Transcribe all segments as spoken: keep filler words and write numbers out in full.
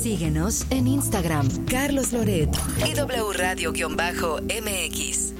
Síguenos en Instagram, Carlos Loret y W Radio-M X.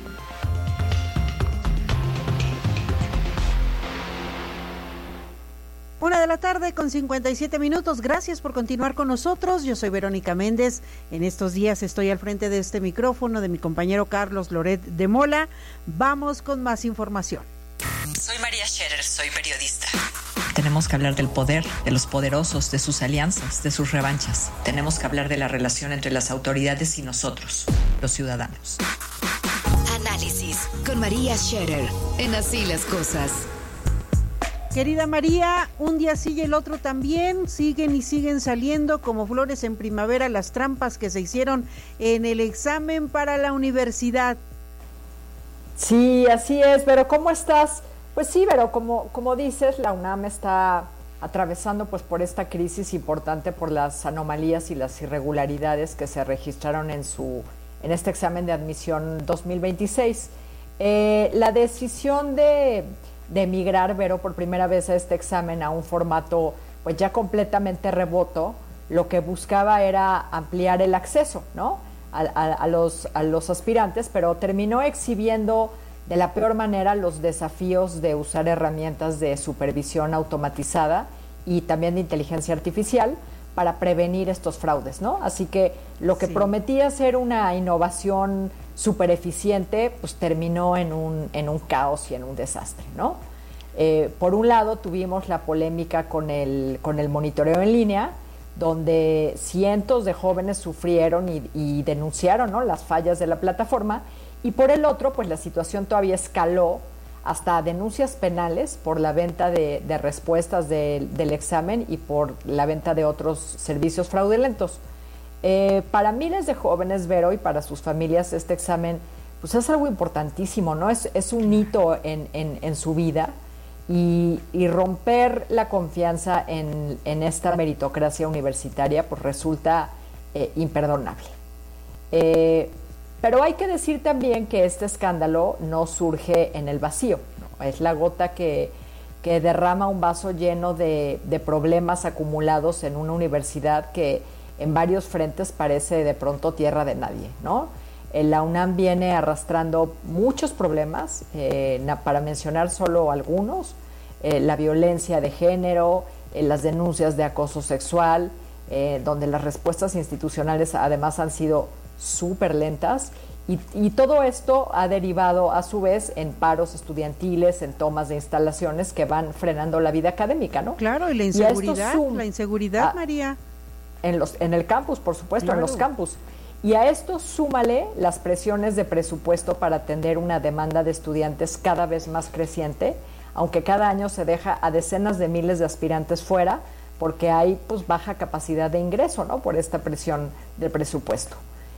Una de la tarde con cincuenta y siete minutos. Gracias por continuar con nosotros. Yo soy Verónica Méndez. En estos días estoy al frente de este micrófono de mi compañero Carlos Loret de Mola. Vamos con más información. Soy María Scherer, soy periodista. Tenemos que hablar del poder, de los poderosos, de sus alianzas, de sus revanchas. Tenemos que hablar de la relación entre las autoridades y nosotros, los ciudadanos. Análisis con María Scherer en Así las Cosas. Querida María, un día sí y el otro también, siguen y siguen saliendo como flores en primavera las trampas que se hicieron en el examen para la universidad. Sí, así es, Vero, ¿cómo estás? Pues sí, Vero, como, como dices, la UNAM está atravesando pues por esta crisis importante por las anomalías y las irregularidades que se registraron en su en este examen de admisión dos mil veintiséis. Eh, la decisión de... de migrar, Vero, por primera vez a este examen a un formato pues ya completamente remoto, lo que buscaba era ampliar el acceso, ¿no? a, a, a, los, a los aspirantes, pero terminó exhibiendo de la peor manera los desafíos de usar herramientas de supervisión automatizada y también de inteligencia artificial para prevenir estos fraudes, ¿no? Así que lo que sí. prometía ser una innovación súper eficiente, pues terminó en un, en un caos y en un desastre, ¿no? Eh, por un lado tuvimos la polémica con el, con el monitoreo en línea, donde cientos de jóvenes sufrieron y, y denunciaron, ¿no?, las fallas de la plataforma, y por el otro, pues la situación todavía escaló hasta denuncias penales por la venta de, de respuestas de, del examen y por la venta de otros servicios fraudulentos. Eh, para miles de jóvenes, Vero, y para sus familias, este examen pues es algo importantísimo, ¿no? Es, es un hito en, en, en su vida y, y romper la confianza en, en esta meritocracia universitaria pues resulta eh, imperdonable. Eh, pero hay que decir también que este escándalo no surge en el vacío, ¿no? Es la gota que, que derrama un vaso lleno de, de problemas acumulados en una universidad que en varios frentes parece de pronto tierra de nadie, ¿no? Eh, la UNAM viene arrastrando muchos problemas, eh, para mencionar solo algunos, eh, la violencia de género, eh, las denuncias de acoso sexual, eh, donde las respuestas institucionales además han sido súper lentas, y, y todo esto ha derivado a su vez en paros estudiantiles, en tomas de instalaciones que van frenando la vida académica, ¿no? Claro, y la inseguridad, y la inseguridad, a, María. En, los, en el campus, por supuesto, claro. en los campus. Y a esto súmale las presiones de presupuesto para atender una demanda de estudiantes cada vez más creciente, aunque cada año se deja a decenas de miles de aspirantes fuera porque hay pues baja capacidad de ingreso, ¿no?, por esta presión del presupuesto.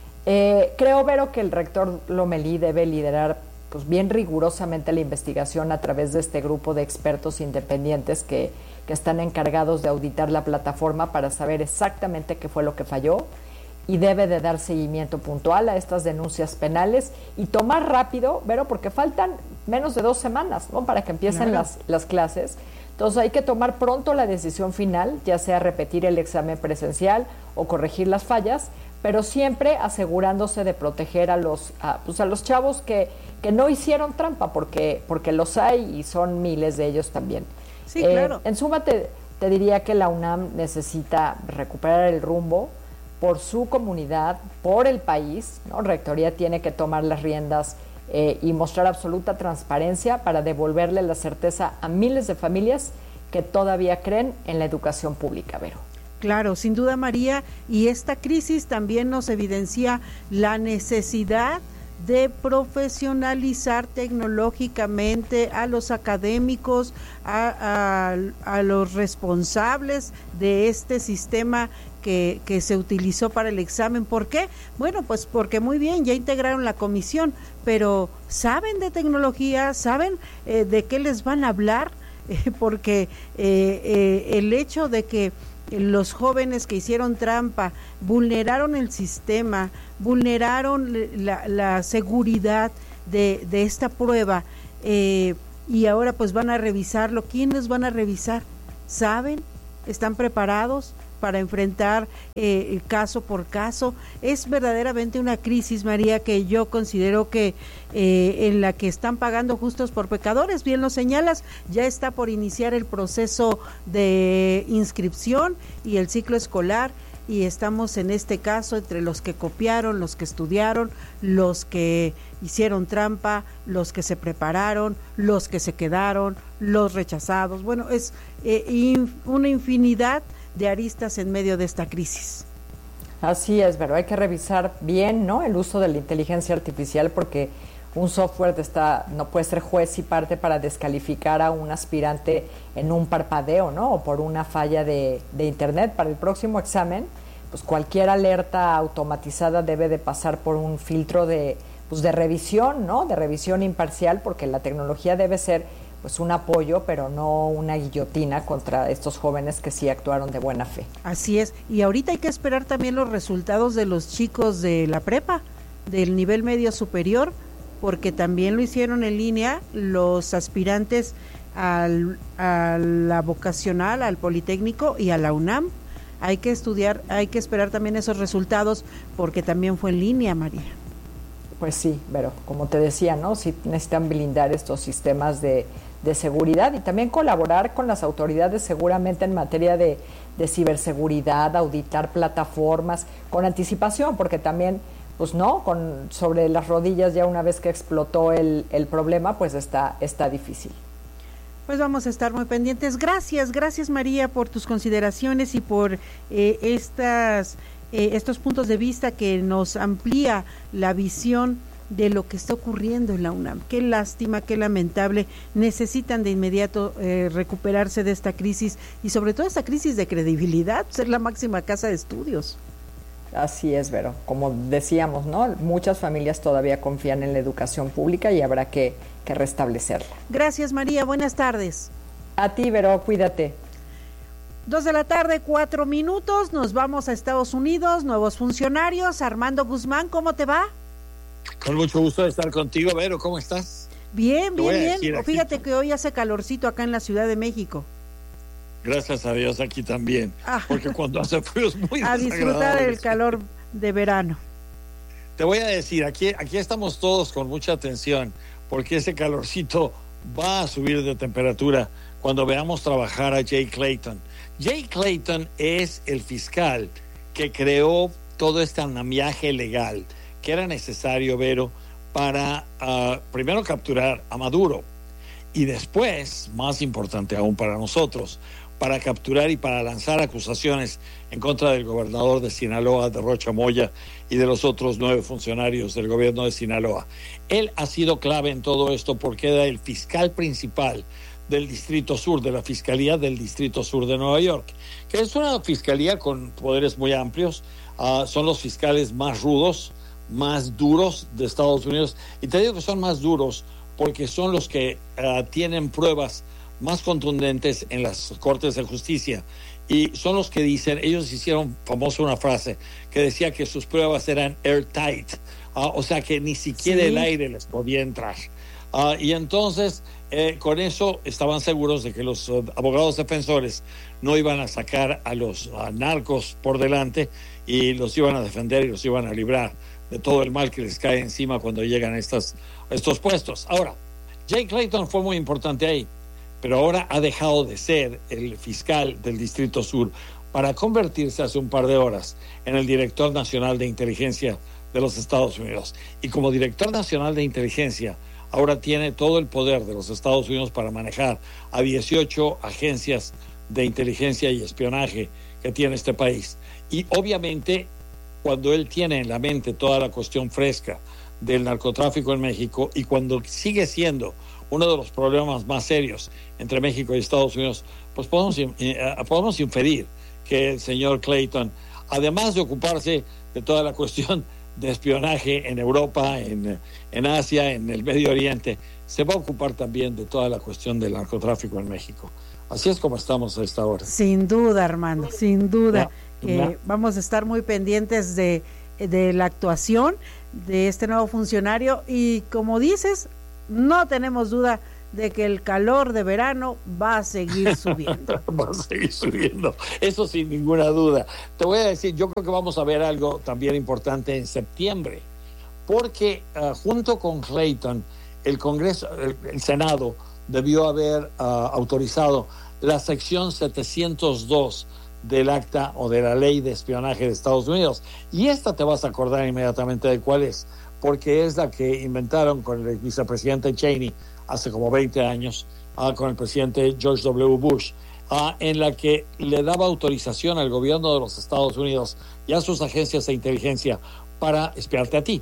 Eh, creo, Vero, que el rector Lomelí debe liderar pues bien rigurosamente la investigación a través de este grupo de expertos independientes que, que están encargados de auditar la plataforma para saber exactamente qué fue lo que falló, y debe de dar seguimiento puntual a estas denuncias penales y tomar rápido, Vero, porque faltan menos de dos semanas, ¿no?, para que empiecen claro. las, las clases. Entonces hay que tomar pronto la decisión final, ya sea repetir el examen presencial o corregir las fallas, pero siempre asegurándose de proteger a los, a, pues a los chavos que, que no hicieron trampa, porque, porque los hay y son miles de ellos también. Sí, eh, claro. En suma, te, te diría que la UNAM necesita recuperar el rumbo por su comunidad, por el país, ¿no? Rectoría tiene que tomar las riendas eh, y mostrar absoluta transparencia para devolverle la certeza a miles de familias que todavía creen en la educación pública, Vero. Claro, sin duda, María, y esta crisis también nos evidencia la necesidad de profesionalizar tecnológicamente a los académicos, a, a, a los responsables de este sistema que, que se utilizó para el examen. ¿Por qué? Bueno, pues porque muy bien, ya integraron la comisión, pero ¿saben de tecnología? ¿Saben eh, de qué les van a hablar? Eh, porque eh, eh, el hecho de que los jóvenes que hicieron trampa vulneraron el sistema, vulneraron la, la seguridad de, de esta prueba, eh, y ahora pues van a revisarlo. ¿Quiénes van a revisar? ¿Saben? ¿Están preparados para enfrentar eh, caso por caso. Es verdaderamente una crisis, María, que yo considero que eh, en la que están pagando justos por pecadores. Bien lo señalas, ya está por iniciar el proceso de inscripción y el ciclo escolar, y estamos en este caso entre los que copiaron, los que estudiaron, los que hicieron trampa, los que se prepararon, los que se quedaron, los rechazados. Bueno, es eh, in, una infinidad de aristas en medio de esta crisis. Así es, pero hay que revisar bien, ¿no?, el uso de la inteligencia artificial, porque un software está, no puede ser juez y parte para descalificar a un aspirante en un parpadeo, ¿no?, o por una falla de, de internet. Para el próximo examen, pues cualquier alerta automatizada debe de pasar por un filtro de, pues de revisión, ¿no?, de revisión imparcial, porque la tecnología debe ser pues un apoyo, pero no una guillotina contra estos jóvenes que sí actuaron de buena fe. Así es, y ahorita hay que esperar también los resultados de los chicos de la prepa, del nivel medio superior, porque también lo hicieron en línea los aspirantes al, a la vocacional, al Politécnico y a la UNAM. Hay que estudiar, hay que esperar también esos resultados, porque también fue en línea, María. Pues sí, pero como te decía, ¿no?, sí necesitan blindar estos sistemas de, de seguridad y también colaborar con las autoridades seguramente en materia de, de ciberseguridad, auditar plataformas con anticipación, porque también pues no, con sobre las rodillas ya una vez que explotó el, el problema, pues está, está difícil. Pues vamos a estar muy pendientes. Gracias, gracias María por tus consideraciones y por eh, estas, eh, estos puntos de vista que nos amplía la visión de lo que está ocurriendo en la UNAM. Qué lástima, qué lamentable. Necesitan de inmediato eh, recuperarse de esta crisis y sobre todo esta crisis de credibilidad, ser la máxima casa de estudios. Así es, Vero. Como decíamos, ¿no?, muchas familias todavía confían en la educación pública y habrá que, que restablecerla. Gracias, María. Buenas tardes. A ti, Vero. Cuídate. Dos de la tarde, cuatro minutos. Nos vamos a Estados Unidos. Nuevos funcionarios. Armando Guzmán, ¿cómo te va? Con mucho gusto de estar contigo, Vero. ¿Cómo estás? Bien, bien, bien. Fíjate que hoy hace calorcito acá en la Ciudad de México. Gracias a Dios aquí también, ah. porque cuando hace frío es muy a disfrutar el calor de verano. Te voy a decir, aquí, aquí estamos todos con mucha atención, porque ese calorcito va a subir de temperatura cuando veamos trabajar a Jay Clayton. Jay Clayton es el fiscal que creó todo este andamiaje legal que era necesario, Vero, para uh, primero capturar a Maduro y después, más importante aún para nosotros, para capturar y para lanzar acusaciones en contra del gobernador de Sinaloa, de Rocha Moya, y de los otros nueve funcionarios del gobierno de Sinaloa. Él ha sido clave en todo esto porque era el fiscal principal del Distrito Sur, de la Fiscalía del Distrito Sur de Nueva York, que es una fiscalía con poderes muy amplios. Uh, son los fiscales más rudos, más duros de Estados Unidos, y te digo que son más duros porque son los que uh, tienen pruebas más contundentes en las cortes de justicia, y son los que dicen, ellos hicieron famosa una frase que decía que sus pruebas eran airtight, uh, o sea que ni siquiera sí. el aire les podía entrar, uh, y entonces eh, con eso estaban seguros de que los uh, abogados defensores no iban a sacar a los uh, narcos por delante y los iban a defender y los iban a librar de todo el mal que les cae encima cuando llegan a, estas, a estos puestos. Ahora, Jay Clayton fue muy importante ahí, pero ahora ha dejado de ser el fiscal del Distrito Sur para convertirse hace un par de horas en el director nacional de inteligencia de los Estados Unidos. Y como director nacional de inteligencia, ahora tiene todo el poder de los Estados Unidos para manejar a dieciocho agencias de inteligencia y espionaje que tiene este país. Y obviamente, cuando él tiene en la mente toda la cuestión fresca del narcotráfico en México, y cuando sigue siendo uno de los problemas más serios entre México y Estados Unidos, pues podemos, eh, podemos inferir que el señor Clayton, además de ocuparse de toda la cuestión de espionaje en Europa, en, en Asia, en el Medio Oriente, se va a ocupar también de toda la cuestión del narcotráfico en México. Así es como estamos a esta hora. Sin duda, Armando, sin duda. No, no. Eh, vamos a estar muy pendientes de, de la actuación de este nuevo funcionario, y como dices, no tenemos duda de que el calor de verano va a seguir subiendo. Va a seguir subiendo, eso sin ninguna duda. Te voy a decir, yo creo que vamos a ver algo también importante en septiembre, porque uh, junto con Clayton, el Congreso, el, el Senado debió haber uh, autorizado la sección setecientos dos del acta o de la ley de espionaje de Estados Unidos. Y esta te vas a acordar inmediatamente de cuál es, porque es la que inventaron con el vicepresidente Cheney hace como veinte años, uh, con el presidente George W. Bush, uh, en la que le daba autorización al gobierno de los Estados Unidos y a sus agencias de inteligencia para espiarte a ti.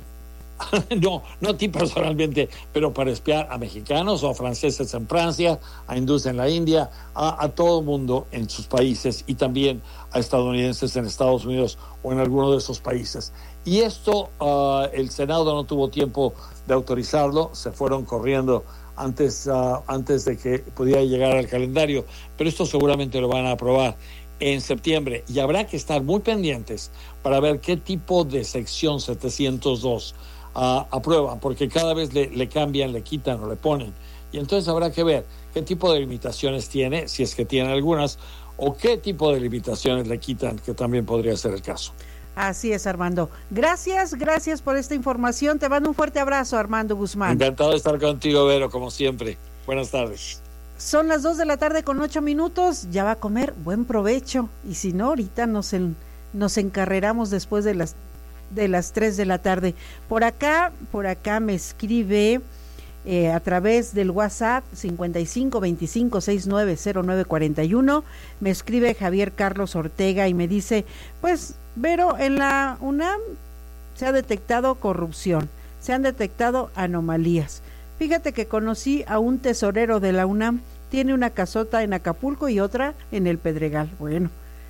no, no a ti personalmente, pero para espiar a mexicanos o a franceses en Francia, a hindúes en la India, a, a todo el mundo en sus países y también a estadounidenses en Estados Unidos o en alguno de esos países. Y esto uh, el Senado no tuvo tiempo de autorizarlo, se fueron corriendo antes, uh, antes de que pudiera llegar al calendario, pero esto seguramente lo van a aprobar en septiembre y habrá que estar muy pendientes para ver qué tipo de sección setecientos dos Uh, aprueban, porque cada vez le, le cambian, le quitan o le ponen, y entonces habrá que ver qué tipo de limitaciones tiene, si es que tiene algunas, o qué tipo de limitaciones le quitan, que también podría ser el caso. Así es, Armando. Gracias, gracias por esta información. Te mando un fuerte abrazo, Armando Guzmán. Encantado de estar contigo, Vero, como siempre. Buenas tardes. Son las dos de la tarde con ocho minutos. Ya va a comer, buen provecho. Y si no, ahorita nos, en, nos encarreramos después de las de las tres de la tarde. Por acá, por acá me escribe eh, a través del WhatsApp cincuenta y cinco veinticinco sesenta y nueve cero nueve cuarenta y uno, me escribe Javier Carlos Ortega y me dice, pues, Vero, en la UNAM se ha detectado corrupción, se han detectado anomalías. Fíjate que conocí a un tesorero de la UNAM, tiene una casota en Acapulco y otra en el Pedregal. Bueno,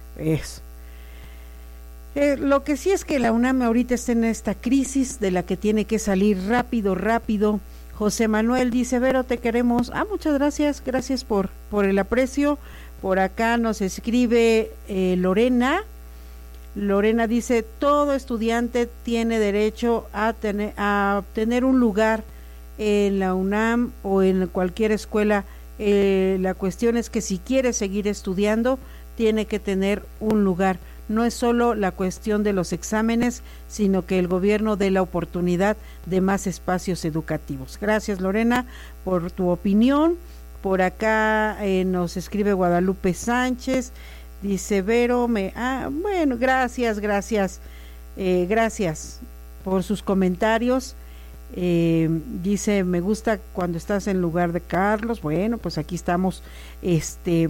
es Eh, lo que sí es que la UNAM ahorita está en esta crisis de la que tiene que salir rápido, rápido. José Manuel dice, Vero, te queremos. Ah, muchas gracias, gracias por, por el aprecio. Por acá nos escribe eh, Lorena. Lorena dice, todo estudiante tiene derecho a tener, a tener un lugar en la UNAM o en cualquier escuela. Eh, la cuestión es que si quiere seguir estudiando, tiene que tener un lugar. No es solo la cuestión de los exámenes, sino que el gobierno dé la oportunidad de más espacios educativos. Gracias, Lorena, por tu opinión. Por acá eh, nos escribe Guadalupe Sánchez, dice, Vero, me... Ah, bueno, gracias, gracias, eh, gracias por sus comentarios. Eh, dice, me gusta cuando estás en lugar de Carlos. Bueno, pues aquí estamos, este...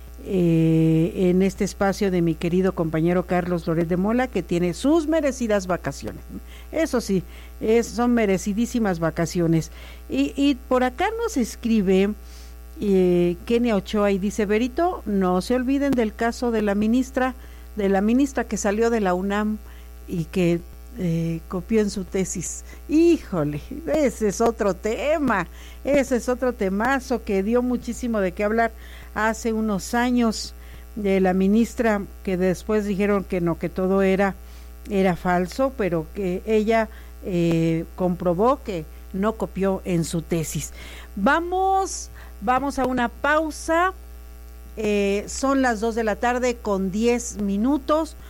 Eh, en este espacio de mi querido compañero Carlos Loret de Mola, que tiene sus merecidas vacaciones. Eso sí, es, son merecidísimas vacaciones. Y, y por acá nos escribe eh, Kenia Ochoa y dice, Verito, no se olviden del caso de la ministra, de la ministra que salió de la UNAM y que eh, copió en su tesis. Híjole, ese es otro tema, ese es otro temazo que dio muchísimo de qué hablar hace unos años, de la ministra, que después dijeron que no, que todo era era falso, pero que ella eh, comprobó que no copió en su tesis. Vamos, vamos a una pausa. Eh, son las dos de la tarde con diez minutos.